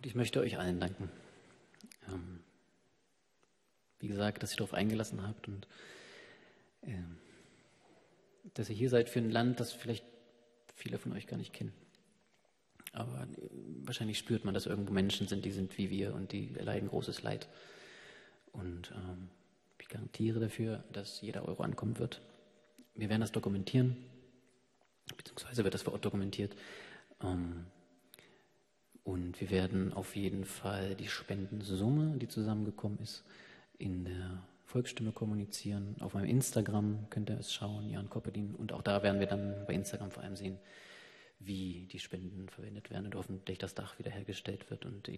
Und ich möchte euch allen danken. Wie gesagt, dass ihr darauf eingelassen habt und dass ihr hier seid für ein Land, das vielleicht viele von euch gar nicht kennen. Aber wahrscheinlich spürt man, dass irgendwo Menschen sind, die sind wie wir und die erleiden großes Leid. Und ich garantiere dafür, dass jeder Euro ankommen wird. Wir werden das dokumentieren, beziehungsweise wird das vor Ort dokumentiert. Und wir werden auf jeden Fall die Spendensumme, die zusammengekommen ist, in der Volksstimme kommunizieren. Auf meinem Instagram könnt ihr es schauen, Jan Koppelin. Und auch da werden wir dann bei Instagram vor allem sehen, wie die Spenden verwendet werden und hoffentlich das Dach wiederhergestellt wird und die